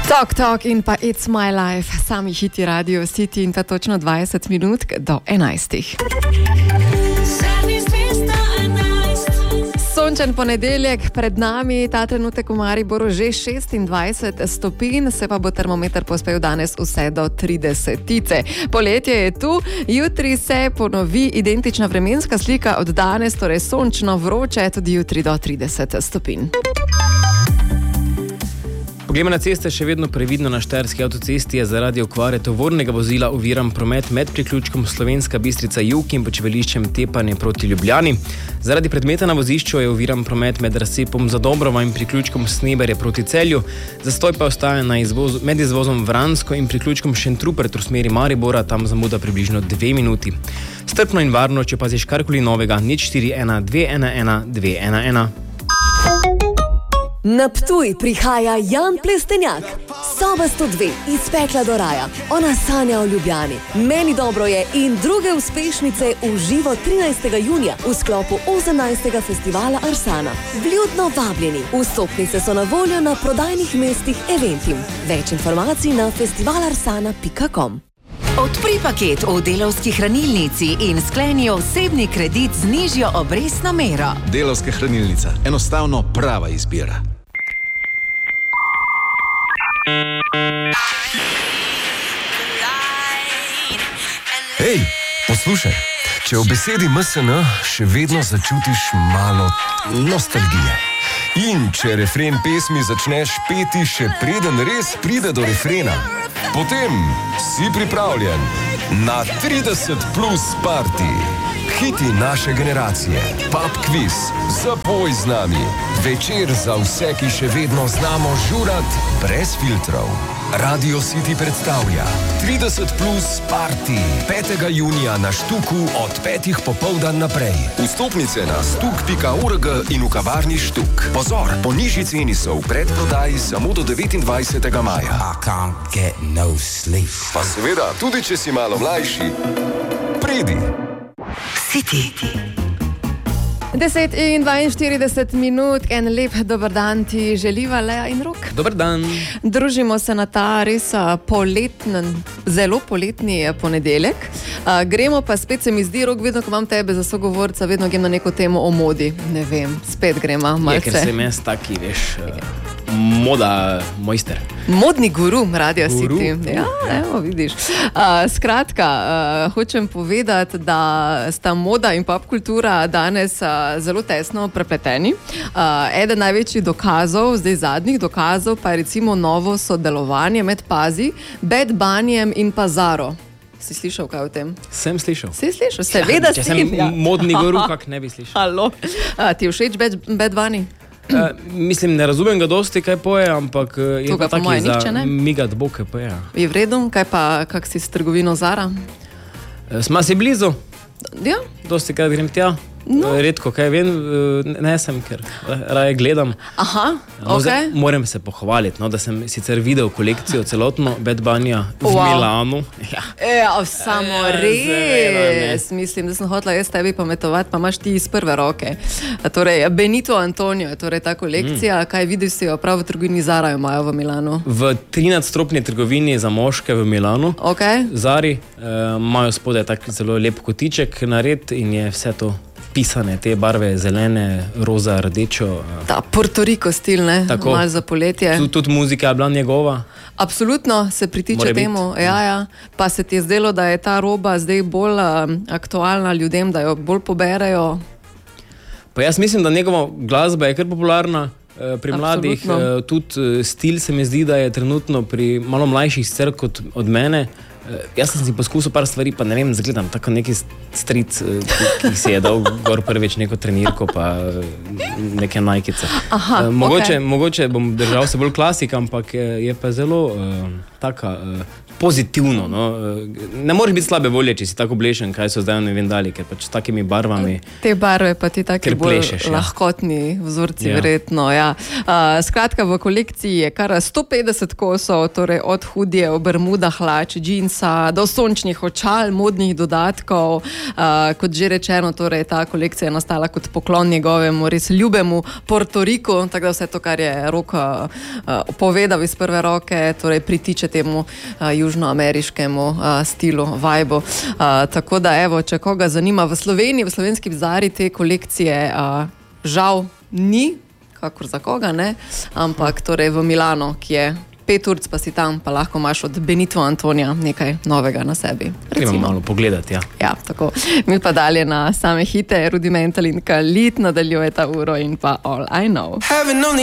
Tok in pa It's My Life, sami hiti Radio City in pa točno 20 minut do 11. Sončen ponedeljek pred nami, ta trenutek v Mariboru že 26 stopinj, se pa bo termometer pospel danes vse do 30. Poletje je tu, jutri se ponovi identična vremenska slika od danes, torej sončno, vroče, tudi jutri do 30 stopinj. Poglejmo na ceste, še vedno previdno na Štajerski avtocesti je zaradi okvare tovornega vozila oviran promet med priključkom Slovenska Bistrica Jug in počivališčem Tepanje proti Ljubljani. Zaradi predmeta na vozišču je oviran promet med razcepom Zadobrova in priključkom Sneberje proti Celju. Zastoj pa ostaja med izvozom Vransko in priključkom Šentrupert v smeri Maribora, tam zamuda približno 2 minuti. Strpno in varno, če paziš karkoli novega, 041 211 211. Na Ptuj prihaja Jan Plestenjak, Soba 102, iz pekla do raja. Ona sanja o Ljubljani, Meni dobro je in druge uspešnice v živo 13. junija v sklopu 18. festivala Arsana. Vljudno vabljeni, vstopnice so na voljo na prodajnih mestih Eventim. Več informacij na festivalarsana.com. Odpri paket v Delavski hranilnici in skleni osebni kredit z nižjo obrestno mero. Delavska hranilnica, enostavno prava izbira. Hej, poslušaj, če v besedi MSN še vedno začutiš malo nostalgije. In če refren pesmi začneš peti še preden res pride do refrena, potem si pripravljen na 30 plus party. Hiti naše generacije, pub quiz, zapoj z nami, večer za vse, ki še vedno znamo žurat brez filtrov. Radio City predstavlja 30 plus party 5. junija na Štuku od 5. popoldan naprej. Vstopnice na stuk.org in v kavarni Štuk. Pozor, po nižji ceni so v predprodaji samo do 29. maja. I can't get no sleep. Pa seveda, tudi če si malo mlajši, pridi. City. 10 in 42 minut, en lep dober dan ti želiva Lea in Rok. Dober dan. Družimo se na ta res zelo poletni ponedeljek. Gremo pa spet, se mi zdi, Rok, vedno, ko imam tebe za sogovorca, vedno grem na neko temo o modi. Ne vem, spet gremo malce. Je, ker sem jaz taki, veš, moda mojster. Modni guru Radio City. Ja, evo, vidiš. Skratka, hočem povedati, da sta moda in pop kultura danes zelo tesno prepleteni. Eden največjih dokazov, zdaj zadnjih dokazov, pa je recimo novo sodelovanje med Bad Bunnyjem in pa Zaro. Si slišal kaj o tem? Sem slišal. Si slišal? Seveda si. Če sem modni guru, kak ne bi slišal. Halo. Ti všeč Bad Bunny? Mislim, ne razumem ga dosti, kaj poje, ampak je pa taki za migat boke poje. Je v redu? Kaj pa, kak si s trgovino Zara? Sma si blizu. Ja. Dosti krat grem tja. No. Redko kaj vem, ne sem, ker raje gledam. Aha, no, ok. Moram se pohvaliti, da sem sicer videl kolekcijo celotno Bad Bunnyja v Milanu. Samo res. Mislim, da sem hotela jaz tebi pametovati, pa imaš ti iz prve roke. Torej, Benito Antonio je torej ta kolekcija. Kaj vidiš si jo prav v trgovini Zara imajo v Milanu? V 13-stropni trgovini za moške v Milanu. Ok. Zari imajo spodaj tak zelo lep kotiček nared in je vse to pisane, te barve, zelene, roza, rdečo. Ta Puerto Rico stil, ne? Tako. Malo za poletje. Tudi muzika je bila njegova. Absolutno se pritiče temu. Ja. Pa se ti je zdelo, da je ta roba zdaj bolj aktualna ljudem, da jo bolj poberajo? Pa jaz mislim, da njegova glasba je kar popularna pri mladih. Tudi stil se mi zdi, da je trenutno pri malo mlajših sicer kot od mene. Jaz sem si poskusil par stvari, pa ne vem, zagledam tako neki stric, ki si je dal gor prvič neko trenirko, pa neke najkice. Aha, mogoče bom držal se bolj klasik, ampak je pa zelo taka pozitivno. No. Ne moreš biti slabe volje, če si tako oblečen, kaj so zdaj ne vem dali, ker pač s takimi barvami. Te barve pa ti taki bolj plešeš, lahkotni vzorci, verjetno. Ja. Skratka, v kolekciji je kar 150 kosov, torej od hudije, bermuda, hlač, džinsa, do sončnih očal, modnih dodatkov. Kot že rečeno, torej ta kolekcija je nastala kot poklon njegovemu res ljubemu Portoriku, tako da vse to, kar je Rok povedal iz prve roke, torej pritiče temu južnoameriškemu stilu, vibu. Tako da, evo, če koga zanima, v Sloveniji, v slovenski Zari te kolekcije žal ni, kakor za koga, ne, ampak torej v Milano, ki je 5 urc, pa si tam, pa lahko imaš od Benito Antonija nekaj novega na sebi. Recimo malo pogledati, ja. Ja, tako. Mi pa dalje na same hite, Rudimental in Khalid nadaljuje ta uro in pa All I Know.